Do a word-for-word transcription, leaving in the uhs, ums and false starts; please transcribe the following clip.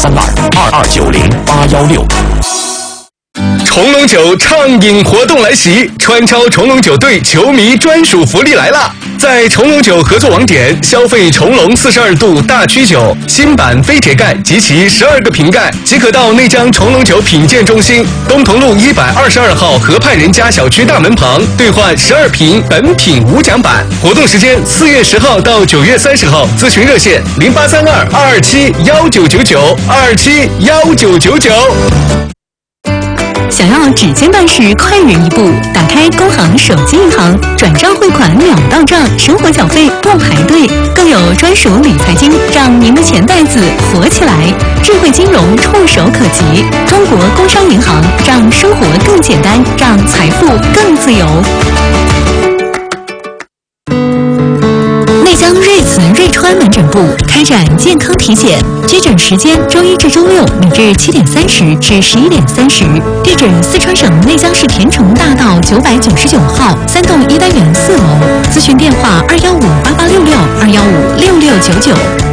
三二二二九零八幺六。 重龙酒畅饮活动来袭，川超重龙酒队球迷专属福利来啦！在重龙酒合作网点消费重龙四十二度大曲酒新版飞铁盖及其十二个瓶盖，即可到内江重龙酒品鉴中心东同路一百二十二号河畔人家小区大门旁兑换十二瓶本品无奖版。活动时间四月十号到九月三十号，咨询热线零八三二二二七幺九九九二二七幺九九九。 想要指尖办事快人一步，打开工行手机银行，转账汇款秒到账，生活缴费不排队，更有专属理财金，让您的钱袋子活起来。智慧金融触手可及，中国工商银行让生活更简单，让财富更自由。内江瑞慈瑞川门诊部开展健康体检，接诊时间周一至周六每日七点三十至十一点三十，地址四川省内江市田城大道九百九十九号三栋一单元四楼，咨询电话二幺五八八六六二幺五六六九九。